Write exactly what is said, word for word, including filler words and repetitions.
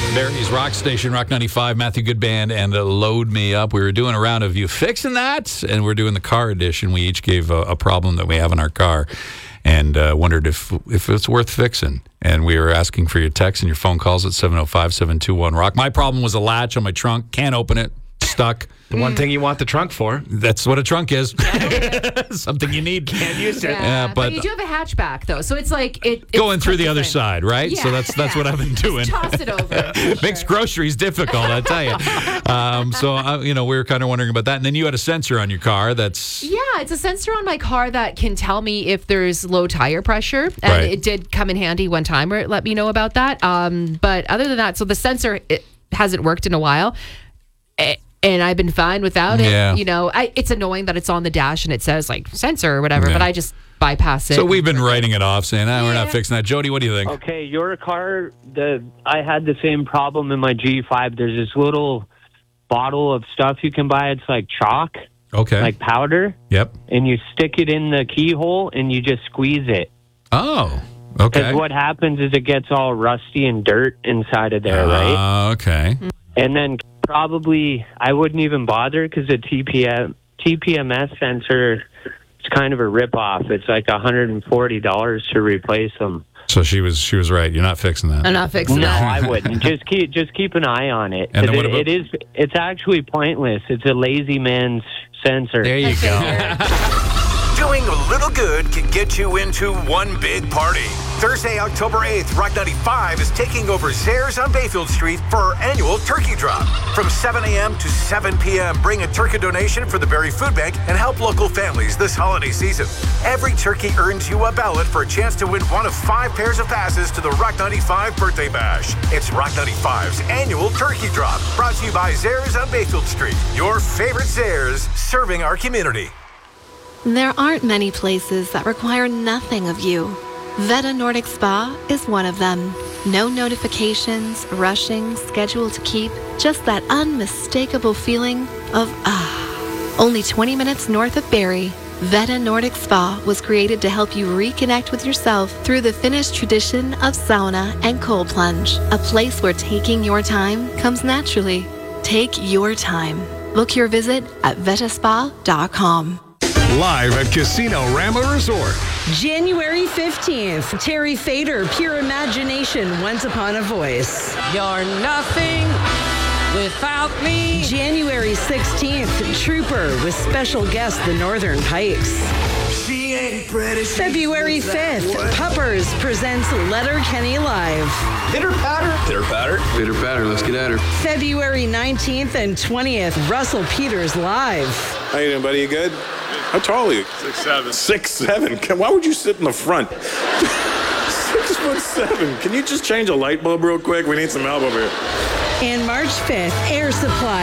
Barry's Rock Station, Rock ninety-five, Matthew Goodband, and uh, Load Me Up. We were doing a round of you fixing that, and we're doing the car edition. We each gave a, a problem that we have in our car and uh, wondered if if it's worth fixing. And we were asking for your text and your phone calls at seven oh five, seven two one, ROCK. My problem was a latch on my trunk. Can't open it. Stuck. The one thing you want the trunk for. That's what a trunk is. Something you need. Can't use it. Yeah, Yeah, but, but- you do have a hatchback though, so it's like it it's Going through the other different. side, right? So Yeah. that's that's what I've been doing. Just toss it over. Makes groceries difficult, I tell you. Um, so, uh, you know, we were kind of wondering about that. And then you had a sensor on your car that's... Yeah, it's a sensor on my car that can tell me if there's low tire pressure. And Right. it did come in handy one time where it let me know about that. Um, but other than that, so the sensor it hasn't worked in a while. Eh, And I've been fine without it. Yeah. You know, I, it's annoying that it's on the dash and it says like sensor or whatever, Yeah. but I just bypass it. So we've been writing it off, saying, ah, we're not Yeah. fixing that. Jody, what do you think? Okay, your car, the I had the same problem in my G five. There's this little bottle of stuff you can buy. It's like chalk, Okay. like powder, Yep. and you stick it in the keyhole and you just squeeze it. Oh, Because okay. what happens is it gets all rusty and dirt inside of there, right? Uh, okay. And then probably I wouldn't even bother because the T P M, T P M S sensor is kind of a ripoff. It's like one hundred forty dollars to replace them. So she was she was right. You're not fixing that. I'm not fixing No, that. I wouldn't. Just keep just keep an eye on it. And then 'Cause what it, about- it is it's actually pointless. It's a lazy man's sensor. There you go. Doing a little good can get you into one big party. Thursday, October eighth, Rock ninety-five is taking over Zehrs on Bayfield Street for our annual turkey drop. From seven a.m. to seven p.m., bring a turkey donation for the Barrie Food Bank and help local families this holiday season. Every turkey earns you a ballot for a chance to win one of five pairs of passes to the Rock ninety-five Birthday Bash. It's Rock ninety-five's annual turkey drop, brought to you by Zehrs on Bayfield Street. Your favorite Zehrs, serving our community. There aren't many places that require nothing of you. Veta Nordic Spa is one of them. No notifications, rushing, schedule to keep, just that unmistakable feeling of ah. Only twenty minutes north of Barrie, Veta Nordic Spa was created to help you reconnect with yourself through the Finnish tradition of sauna and cold plunge. A place where taking your time comes naturally. Take your time. Book your visit at vetaspa dot com. Live at Casino Rama Resort. January fifteenth, Terry Fader, Pure Imagination, Once Upon a Voice. You're nothing without me. January sixteenth, Trooper with special guest The Northern Pikes. She ain't pretty. February fifth, Puppers presents Letterkenny Live. Pitter patter. Pitter patter. Pitter patter, let's get at her. February nineteenth and twentieth, Russell Peters Live. How you doing, buddy? You good? How tall are you? Six seven. Six seven. Can- Why would you sit in the front? Six foot seven. Can you just change a light bulb real quick? We need some help over here. And March fifth, Air Supply.